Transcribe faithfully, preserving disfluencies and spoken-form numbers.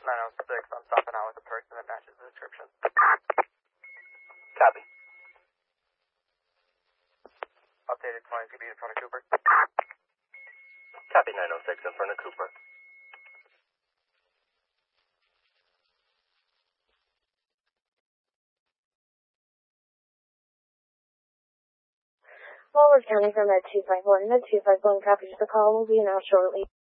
nine oh six, I'm stopping out with a person that matches the description. Copy. Updated twenty to be in front of Cooper. Copy nine oh six in front of Cooper. Walworth County from Med two five one. Med two five one copies the call will be announced shortly.